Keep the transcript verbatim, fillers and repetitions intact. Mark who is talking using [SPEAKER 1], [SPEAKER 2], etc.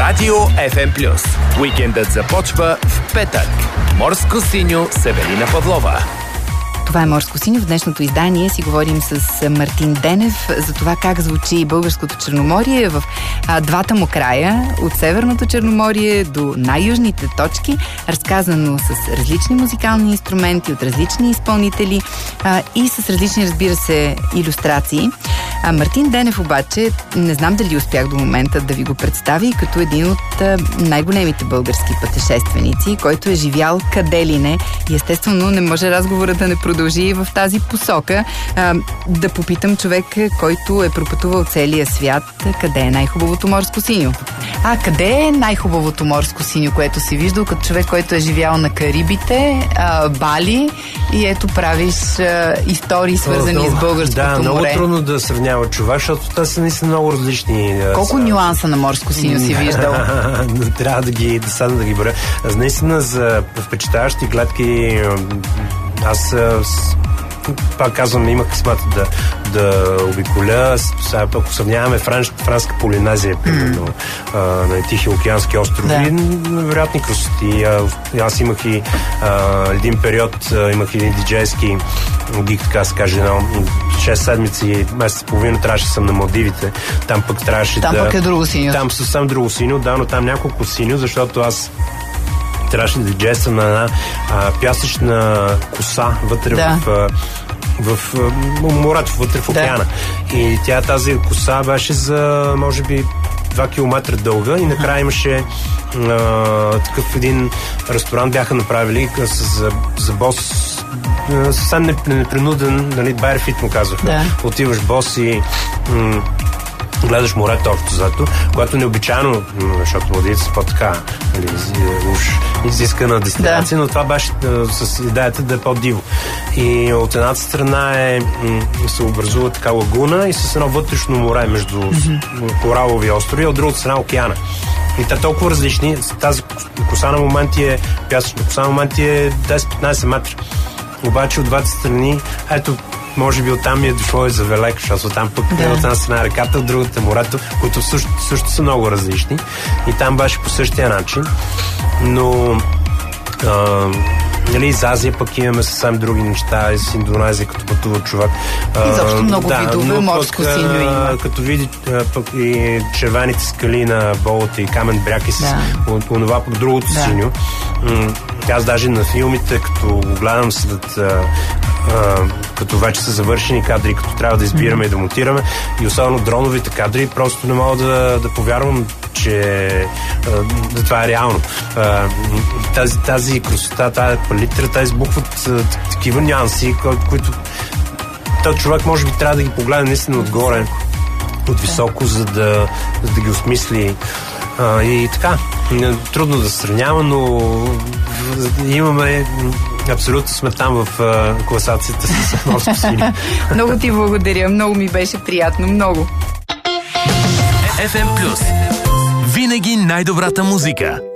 [SPEAKER 1] Радио Еф Ем Плюс. Уикендът започва в петък. Морско синьо с Евелина Павлова.
[SPEAKER 2] Това е Морско синьо. В днешното издание си говорим с Мартин Денев за това как звучи българското Черноморие в а, двата му края, от Северното Черноморие до най-южните точки, разказано с различни музикални инструменти, от различни изпълнители а, и с различни, разбира се, илюстрации. А Мартин Денев обаче, не знам дали успях до момента да ви го представи като един от а, най-големите български пътешественици, който е живял къде ли не. И естествено не може разговорът да не продължи в тази посока. А, да попитам човек, който е пропътувал целия свят, къде е най-хубавото морско синьо? А, къде е най-хубавото морско синьо, което си виждал като човек, който е живял на Карибите, а, Бали и ето правиш а, истории, свързани О, с българското
[SPEAKER 3] да,
[SPEAKER 2] море?
[SPEAKER 3] Да, много трудно да сравнява човек, защото те са наистина много различни.
[SPEAKER 2] Колко са... нюанса на морско синьо си виждал?
[SPEAKER 3] Трябва да ги, да садна да ги броя. Наистина за впечатляващи гледки аз пак казвам, имах късмата да, да обиколя. Сега, ако сравняваме Франш, Франска Полинезия, примерно, mm. на Тихи океански острови, да. Вероятни красоти. Аз имах и а, един период, имах един диджейски гиг, така се каже, едно шест седмици, месец и половина трябваше да съм на Малдивите. Там пък трябваше
[SPEAKER 2] там
[SPEAKER 3] да...
[SPEAKER 2] Там пък е друго синьо.
[SPEAKER 3] Там съвсем друго синьо, да, но там няколко синьо, защото аз трябваше да джесам на една а, пясъчна коса вътре да. в, в, в морето, вътре в океана. Да. И тя, тази коса беше за, може би, два километра дълга и накрая имаше а, такъв един ресторант бяха направили за, за бос, съвсем непринуден, нали, барфит му казваха. Да. Отиваш бос и м- гледаш морето общо зато, което необичайно, защото младите са по-така, нали, уж изискана дестинация, да. Но това беше с идеята да е по-диво. И от едната страна е се образува така лагуна и с едно вътрешно море между mm-hmm. коралови острови, а от другата страна океана. И те толкова различни. Тази коса на моменти е пясъчна коса на моменти е десет-петнайсет метра. Обаче от двете страни, ето, може би оттам ми е дошло и за Велек, защото там пък да. От една страна реката, от другата морето, които също, също са много различни. И там беше по същия начин. Но а, нали, за Азия пък имаме съвсем други неща, и с Индонезия, като пътува човек.
[SPEAKER 2] И защо много
[SPEAKER 3] да,
[SPEAKER 2] видове морско синьо има.
[SPEAKER 3] Като види пък и червените скали на Болата и Камен бряг и с да. онова пък другото да. Синьо. Аз даже на филмите, като го гледам след а, а, като вече са завършени кадри, като трябва да избираме mm-hmm. и да монтираме, и особено дроновите кадри, просто не мога да, да повярвам, че а, да това е реално. А, тази, тази красота, тази палитра, тази избухват а, такива нюанси, които този човек може би трябва да ги погледа наистина отгоре, от високо, за да, за да ги осмисли. А, и така, трудно да се сравнява, но имаме, абсолютно сме там в а, класацията с морско синьо.
[SPEAKER 2] Много ти благодаря, много ми беше приятно, много.
[SPEAKER 1] Еф Ем Плюс. Винаги най-добрата музика.